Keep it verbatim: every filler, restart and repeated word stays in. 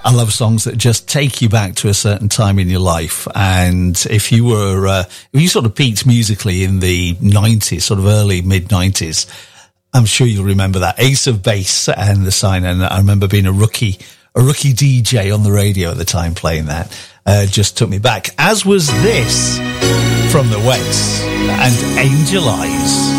I love songs that just take you back to a certain time in your life. And if you were, uh, if you sort of peaked musically in the nineties, sort of early mid nineties, I'm sure you'll remember that Ace of Base and The Sign. And I remember being a rookie, a rookie D J on the radio at the time playing that. Uh, just took me back, as was this from the Wets and Angel Eyes.